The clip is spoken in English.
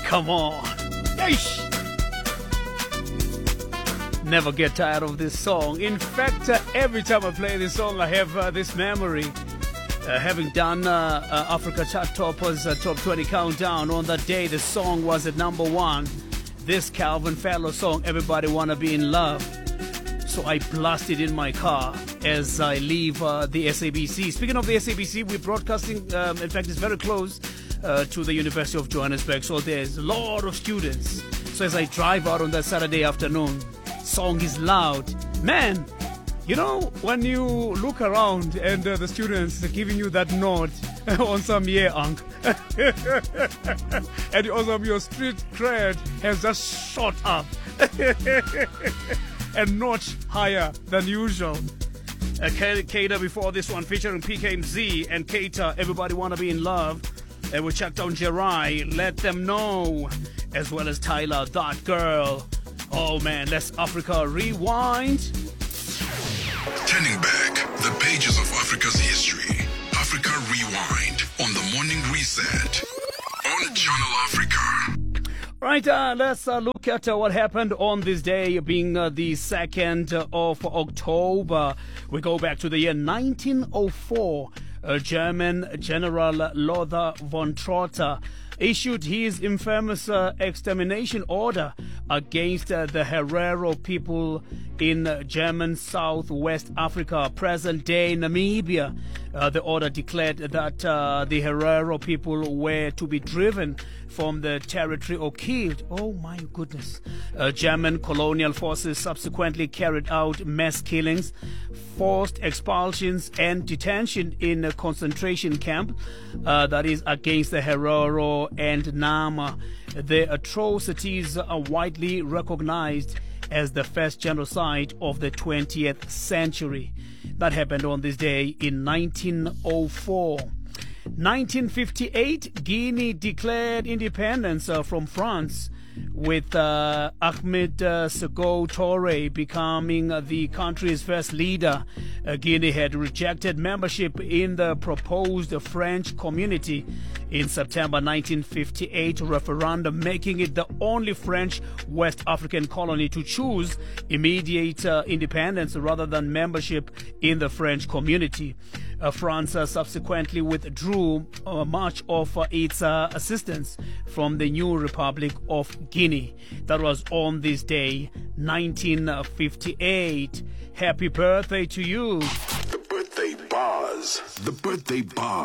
Come on. Yeesh. Never get tired of this song. In fact, every time I play this song, I have this memory. Having done Africa Chart Toppers Top 20 Countdown, on that day the song was at #1. This Calvin Farlow song, Everybody Wanna Be in Love. So I blasted in my car as I leave the SABC. Speaking of the SABC, we're broadcasting, in fact it's very close to the University of Johannesburg, so there's a lot of students. So as I drive out on that Saturday afternoon, song is loud. Man, you know, when you look around and the students are giving you that nod on some Unc, and also your street cred has just shot up a notch higher than usual. Cater before this one, featuring PKMZ and Cater, Everybody Wanna Be in Love. And we checked on Jerai, Let Them Know, as well as Tyler, That Girl. Oh man, let's Africa Rewind. Turning back the pages of Africa's history. Africa Rewind on the Morning Reset on Channel Africa. Right, let's look at what happened on this day, being the 2nd of October. We go back to the year 1904. German General Lothar von Trotha issued his infamous extermination order against the Herero people in German Southwest Africa, present-day Namibia. The order declared that the Herero people were to be driven from the territory or killed. Oh my goodness. German colonial forces subsequently carried out mass killings, forced expulsions and detention in a concentration camp that is against the Herero and Nama. The atrocities are widely recognized as the first genocide of the 20th century. That happened on this day in 1904. 1958, Guinea declared independence from France, with Ahmed Sékou Touré becoming the country's first leader. Guinea had rejected membership in the proposed French community in September 1958 referendum, making it the only French West African colony to choose immediate independence rather than membership in the French community. France subsequently withdrew much of its assistance from the new Republic of Guinea. That was on this day, 1958. Happy birthday to you. The birthday bars. The birthday bars.